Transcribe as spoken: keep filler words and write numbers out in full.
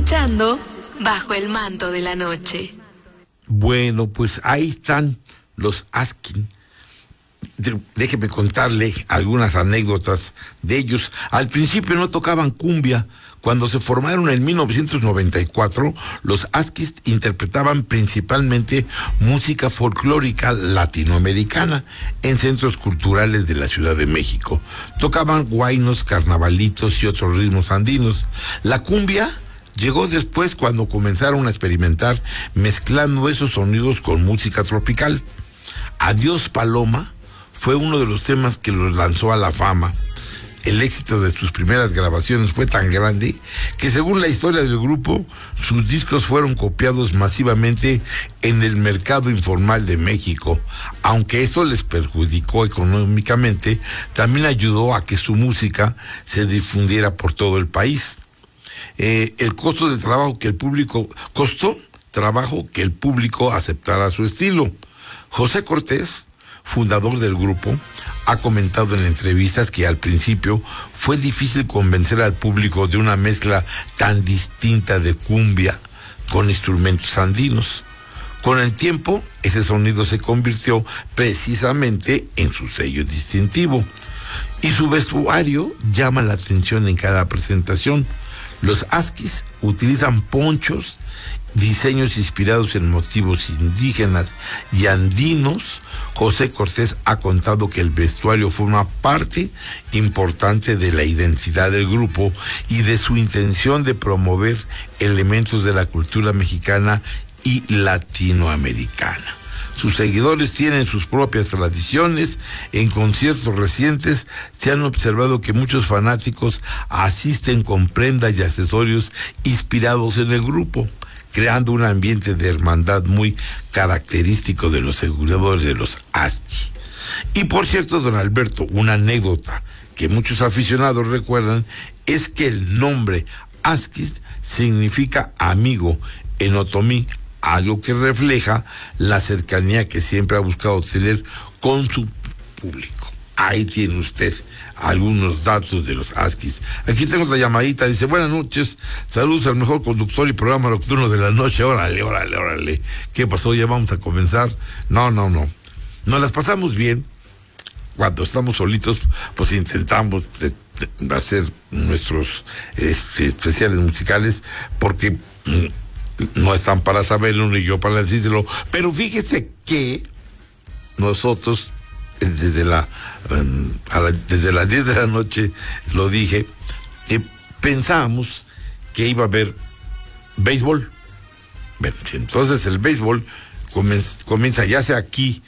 escuchando Bajo el Manto de la Noche. Bueno, pues ahí están los Askin. Déjeme contarle algunas anécdotas de ellos. Al principio no tocaban cumbia. Cuando se formaron en mil novecientos noventa y cuatro, los Asquith interpretaban principalmente música folclórica latinoamericana en centros culturales de la Ciudad de México. Tocaban huaynos, carnavalitos y otros ritmos andinos. La cumbia llegó después, cuando comenzaron a experimentar mezclando esos sonidos con música tropical. Adiós Paloma fue uno de los temas que los lanzó a la fama. El éxito de sus primeras grabaciones fue tan grande que, según la historia del grupo, sus discos fueron copiados masivamente en el mercado informal de México. Aunque esto les perjudicó económicamente, también ayudó a que su música se difundiera por todo el país. Eh, el costo de trabajo que el público costó trabajo que el público aceptara su estilo. José Cortés, fundador del grupo, ha comentado en entrevistas que al principio fue difícil convencer al público de una mezcla tan distinta de cumbia con instrumentos andinos. Con el tiempo, ese sonido se convirtió precisamente en su sello distintivo. Y su vestuario llama la atención en cada presentación. Los Asquith utilizan ponchos, diseños inspirados en motivos indígenas y andinos. José Cortés ha contado que el vestuario forma parte importante de la identidad del grupo y de su intención de promover elementos de la cultura mexicana y latinoamericana. Sus seguidores tienen sus propias tradiciones. En conciertos recientes se han observado que muchos fanáticos asisten con prendas y accesorios inspirados en el grupo, creando un ambiente de hermandad muy característico de los seguidores de los Asquith. Y por cierto, don Alberto, una anécdota que muchos aficionados recuerdan es que el nombre Asquith significa amigo en otomí, algo que refleja la cercanía que siempre ha buscado tener con su público. Ahí tiene usted algunos datos de los Asquith. Aquí tengo la llamadita, dice: buenas noches, saludos al mejor conductor y programa nocturno de la noche. Órale, órale, órale. ¿Qué pasó? ¿Ya vamos a comenzar? No, no, no. Nos las pasamos bien. Cuando estamos solitos, pues intentamos de, de hacer nuestros este, especiales musicales, porque mm, no están para saberlo ni yo para decírselo. Pero fíjese que nosotros, desde la, um, a la desde las diez de la noche, lo dije, eh, pensábamos que iba a haber béisbol. Bueno, entonces el béisbol comienza, comienza ya sea aquí